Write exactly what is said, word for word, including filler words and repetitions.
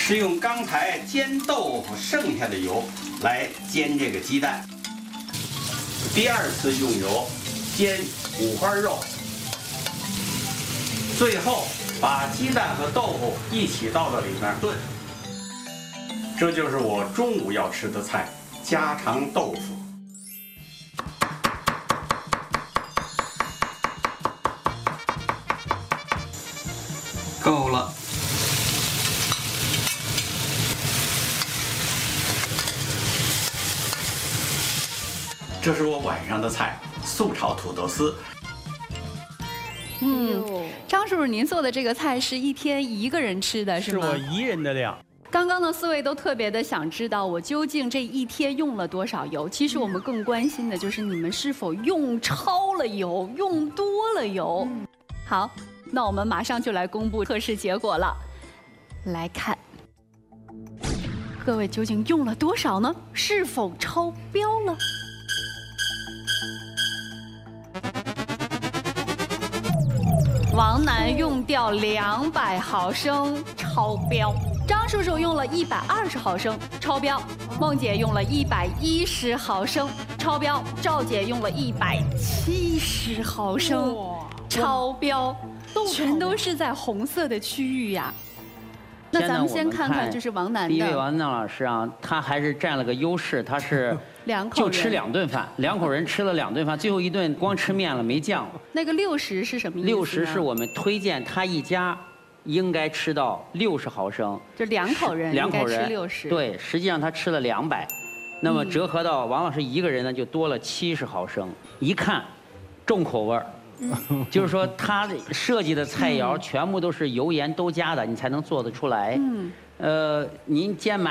是用刚才煎豆腐剩下的油来煎这个鸡蛋。第二次用油煎五花肉，最后把鸡蛋和豆腐一起倒到里面炖。这就是我中午要吃的菜——家常豆腐。够了。这是我晚上的菜——素炒土豆丝。 嗯，张叔叔，您做的这个菜是一天一个人吃的，是吗？ 是我一人的量。 刚刚呢，四位都特别的想知道我究竟这一天用了多少油。其实我们更关心的就是你们是否用超了油，用多了油。好，那我们马上就来公布测试结果了。来看，各位究竟用了多少呢？是否超标了？王楠用掉两百毫升，超标。张叔叔用了一百二十毫升，超标。梦姐用了一百一十毫升，超标。赵姐用了一百七十毫升，超标。全都是在红色的区域呀。那咱们先看看，就是王楠的。 第一位王楠老师啊，他还是占了个优势，他是两口就吃两顿饭，两口人吃了两顿饭，最后一顿光吃面了没酱。 那个六十是什么意思？ 六十是我们推荐他一家应该吃到六十毫升， 就两口人两口人吃六十。 对，实际上他吃了两百，那么折合到王老师一个人呢，就多了七十毫升。一看，重口味儿。就是说，他设计的菜肴全部都是油盐都加的，你才能做得出来。嗯，呃，您煎